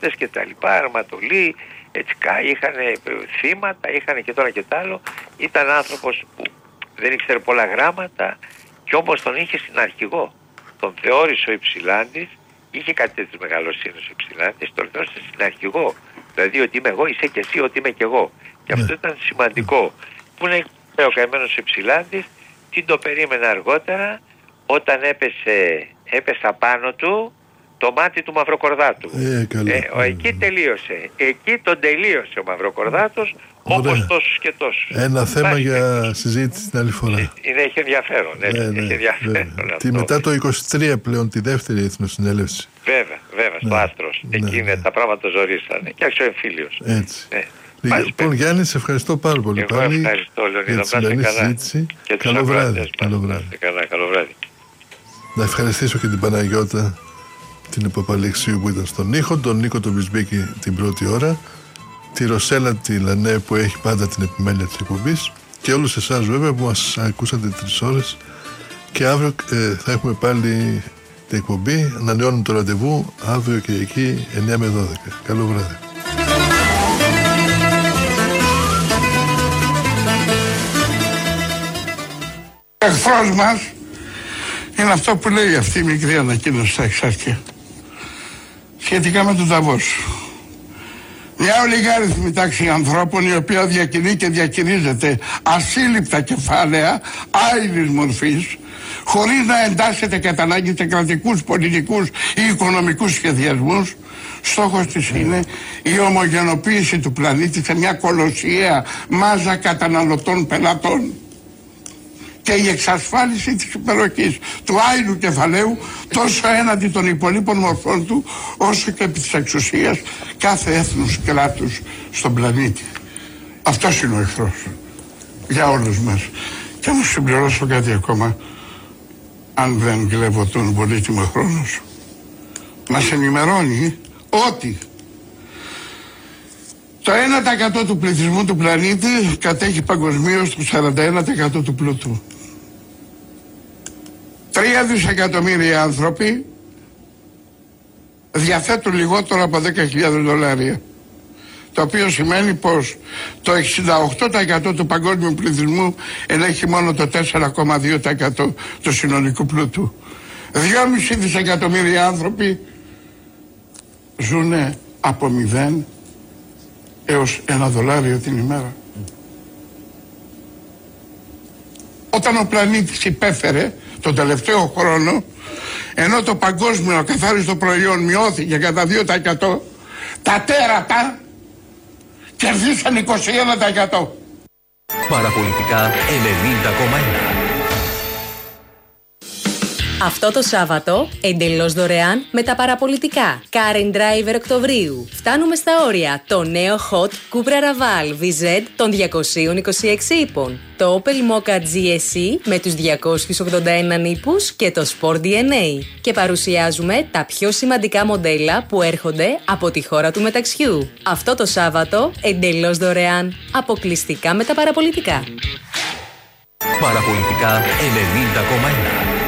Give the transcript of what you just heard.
κλέφτες και τα λοιπά, αρματολοί, έτσι, είχαν θύματα, είχαν και τώρα και τ' άλλο. Ήταν άνθρωπος που δεν ήξερε πολλά γράμματα και όμως τον είχε στην αρχηγό. Τον θεώρησε ο Υψηλάντης, είχε κάτι τέτοιες μεγαλοσύνες ο Υψηλάντης, τον θεώρησε στην αρχηγό. Δηλαδή ότι είμαι εγώ, είσαι και εσύ, ότι είμαι και εγώ. Και αυτό ήταν σημαντικό. Πού είναι ο καημένος Υψηλάντης, τι το περίμενε αργότερα, όταν έπεσε πάνω του το μάτι του Μαυροκορδάτου. Εκεί τελείωσε. Εκεί τον τελείωσε ο Μαυροκορδάτος, όπως τόσους και τόσους. Ένα θέμα για συζήτηση την άλλη φορά. Έχει ενδιαφέρον. Έχει ενδιαφέρον αυτό. Μετά το 23 πλέον, τη δεύτερη Εθνοσυνέλευση. Βέβαια, στο Άστρος. Εκεί τα πράγματα ζορίσανε. Και άξιο εμφύλιος. Έτσι. Λοιπόν, Γιάννη, σε ευχαριστώ πάρα πολύ. Εγώ ευχαριστώ, Λεωνίδα. Για τη σημερινή συζήτηση. Καλό βράδυ. Καλό βράδυ. Να ευχαριστήσω και την Παναγιώτα, την Παπαλεξίου που ήταν στον ήχο, τον Νίκο τον Βυσμπίκη την πρώτη ώρα, τη Ρωσέλα τη Λανέ που έχει πάντα την επιμέλεια της εκπομπής και όλους εσάς βέβαια που μας ακούσατε 3 ώρες. Και αύριο θα έχουμε πάλι την εκπομπή. Ανανεώνουμε το ραντεβού αύριο και εκεί 9 με 12. Καλό βράδυ. Εχθρός μας είναι αυτό που λέει αυτή η μικρή ανακοίνωση στα εξάρχεια σχετικά με τον Νταβός. Μια ολιγάριθμη τάξη ανθρώπων η οποία διακινεί και διακινίζεται ασύλληπτα κεφάλαια άειλης μορφής, χωρίς να εντάσσεται κατά ανάγκη σε κρατικούς, πολιτικούς ή οικονομικούς σχεδιασμούς. Στόχος της είναι η ομογενοποίηση του πλανήτη σε μια κολοσιαία μάζα καταναλωτών πελατών και η εξασφάλιση της υπεροχής του άειλου κεφαλαίου τόσο έναντι των υπολείπων μορφών του όσο και επί της εξουσίας κάθε έθνους και κράτους στον πλανήτη. Αυτός είναι ο εχθρός για όλους μας. Και να συμπληρώσω κάτι ακόμα, αν δεν κλέβω τον πολύτιμο χρόνο σου, μας ενημερώνει ότι το 1% του πληθυσμού του πλανήτη κατέχει παγκοσμίως το 41% του πλούτου. 3 δισεκατομμύρια άνθρωποι διαθέτουν λιγότερο από 10.000 δολάρια. Το οποίο σημαίνει πως το 68% του παγκόσμιου πληθυσμού ελέγχει μόνο το 4,2% του συνολικού πλούτου. 2,5 δισεκατομμύρια άνθρωποι ζουν από 0 έως $1 την ημέρα. Όταν ο πλανήτης υπέφερε τον τελευταίο χρόνο, ενώ το παγκόσμιο ακαθάριστο προϊόν μειώθηκε κατά 2%, τα τέρατα κερδίσαν 21%. Παραπολιτικά 90,1. Αυτό το Σάββατο, εντελώς δωρεάν με τα παραπολιτικά. Car and Driver Οκτωβρίου. Φτάνουμε στα όρια. Το νέο Hot Cupra Raval VZ των 226 ύπων. Το Opel Mokka GSE με τους 281 ύπους και το Sport DNA. Και παρουσιάζουμε τα πιο σημαντικά μοντέλα που έρχονται από τη χώρα του μεταξιού. Αυτό το Σάββατο, εντελώς δωρεάν. Αποκλειστικά με τα παραπολιτικά. Παραπολιτικά 90,1.